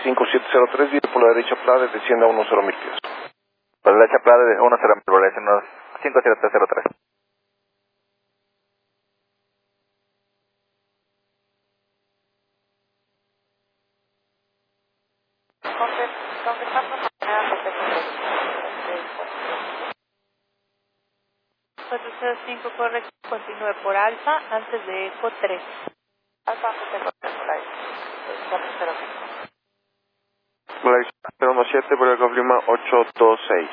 5703, y por la derecha Plade descienda a 10.000 pies. Por la derecha Plade de 10.000, por la derecha unos 5703. Confirmamos mañana de 405, correcto, continúe por Alfa antes de Eco 3. Alfa antes de Eco 3, por ahí. 405. Volaris 017, por el Golf Lima 826.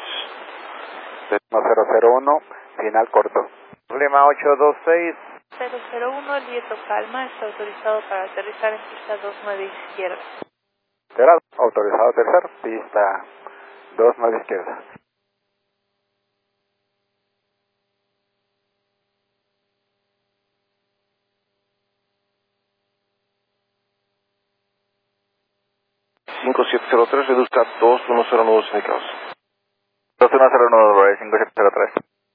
1001, final corto. Lima 826. 001, el Lieto Calma está autorizado para aterrizar en pista 29 izquierda. Cerrado, autorizado tercer, pista 29 izquierda. Reduzca 210 nudos indicados. 2101, 5703.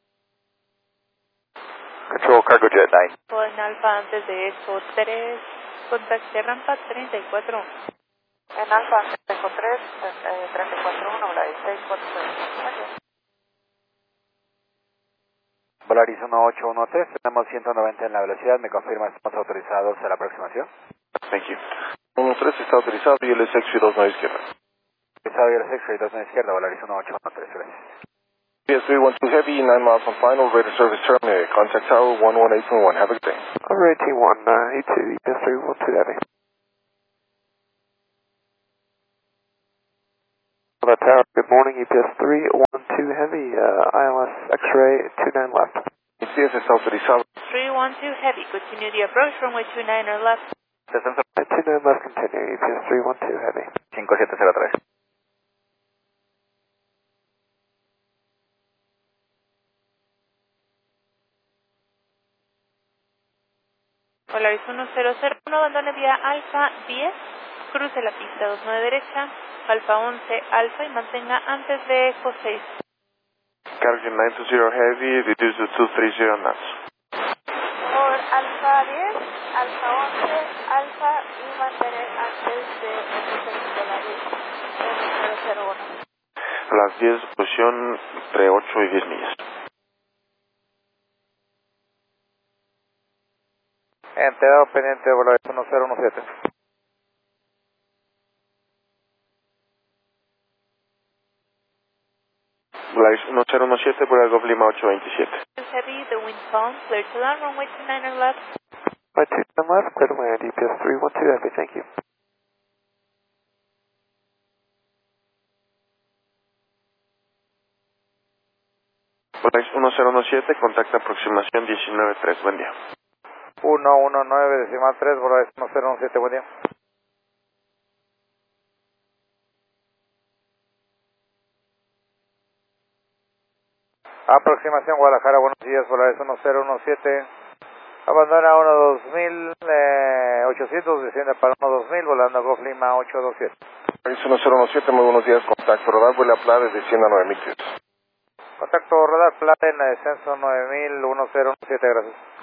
Control Cargo Jet 9. En Alfa antes de Eco 3, contacte rampa 34. En Alfa antes de Eco 3, 34.1, Volaris 646. Volaris 1813, tenemos 190 en la velocidad, me confirma si estamos autorizados a la aproximación. Thank you. 13 está autorizado y el SX 29 izquierda. Autorizado y el SX 29 izquierda, Volaris 1813, gracias. PS312 Heavy, 9 miles on final, radar service terminated. Contact tower 118.1. Have a good day. Alright, T182, PS312 Heavy. Tower, good morning, EPS 312 Heavy, ILS X-ray 29 left. EPS está autorizado. 312 Heavy, continue the approach, runway 29 left. 29 left, continue, EPS 312 Heavy. 5703. Volaris 1001, abandone vía Alfa 10, cruce la pista 29 derecha, Alfa 11 Alfa y mantenga antes de Eco 6. Cargo 920 Heavy, reduce to 230 knots. Por Alfa 10, Alfa 11 Alfa y mantener antes de Eco 6 Volaris 1001. A las 10, posición entre 8 y 10 millas. Enterado pendiente de Volaris 1017. Volaris 1017 por el Golf Lima 827. Heavy, the wind calm, clear to land, runway 29 left. Right 29 left, clear to land, EPS 312 Heavy, thank you. Volaris 1017, contacta aproximación 19.3, buen día. 119.3, Volaris 1017, buen día. Aproximación Guadalajara, buenos días, Volaris 1017. Abandona 12000, desciende para 12000, volando Golf Lima 827. Volaris 1017, muy buenos días, contacto radar, vuela a Plade, descienda a 9.000 pies. Contacto radar, Plata en la descenso 9000, 1017, gracias.